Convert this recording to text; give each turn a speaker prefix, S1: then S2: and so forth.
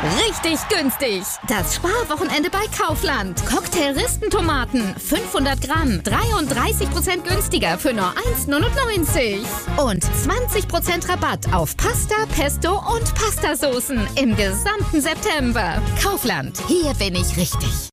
S1: Richtig günstig. Das Sparwochenende bei Kaufland. Cocktail-Ristentomaten 500 Gramm, 33% günstiger für nur 1,99. Und 20% Rabatt auf Pasta, Pesto und Pastasoßen im gesamten September. Kaufland, hier bin ich richtig.